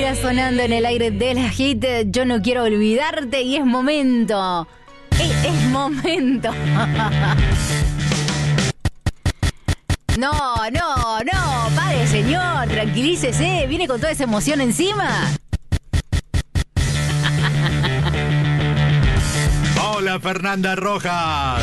Shakira sonando en el aire de la hit. Yo no quiero olvidarte y es momento. Es momento. No, pare, señor, tranquilícese, viene con toda esa emoción encima. Hola, Fernanda Rojas.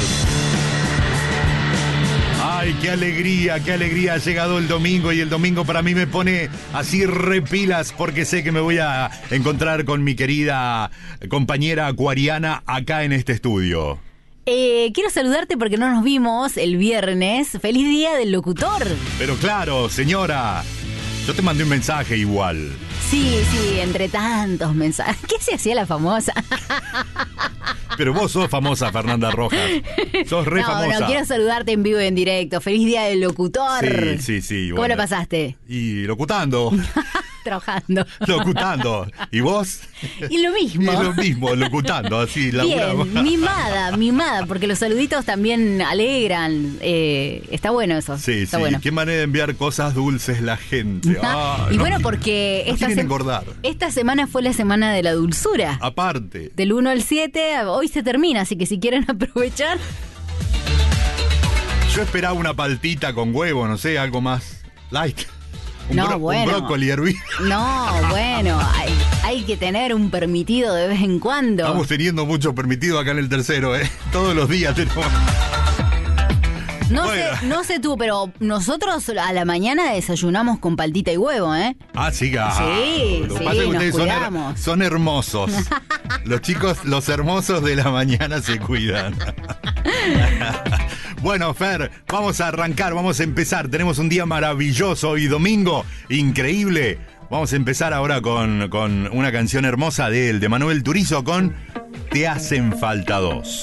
Ay, qué alegría, ha llegado el domingo y el domingo para mí me pone así repilas porque sé que me voy a encontrar con mi querida compañera acuariana acá en este estudio. Quiero saludarte porque no nos vimos el viernes. ¡Feliz Día del Locutor! Pero claro, señora, yo te mandé un mensaje igual. Sí, entre tantos mensajes. ¿Qué se hacía la famosa? Pero vos sos famosa, Fernanda Rojas. Sos re famosa. No, quiero saludarte en vivo y en directo. ¡Feliz Día del Locutor! Sí. ¿Cómo la pasaste? Y locutando. Trabajando. Locutando. ¿Y vos? Y lo mismo. Y lo mismo, locutando, así. Bien, mimada, porque los saluditos también alegran. Está bueno eso. Sí. Bueno. Qué manera de enviar cosas dulces la gente. Y bueno, porque engordar. Esta semana fue la semana de la dulzura. Aparte. Del 1 al 7, hoy se termina, así que si quieren aprovechar. Yo esperaba una paltita con huevo, no sé, algo más light. Un brócoli hervido. No, bueno, hay que tener un permitido de vez en cuando. Estamos teniendo mucho permitido acá en el tercero, ¿eh? Todos los días tenemos. No sé tú, pero nosotros a la mañana desayunamos con paltita y huevo, ¿eh? Ah, sí, Lo que pasa es que ustedes cuidamos. son hermosos. Los chicos, los hermosos de la mañana se cuidan. Bueno, Fer, vamos a arrancar, vamos a empezar. Tenemos un día maravilloso hoy, domingo, increíble. Vamos a empezar ahora con una canción hermosa de Manuel Turizo con Te hacen falta dos.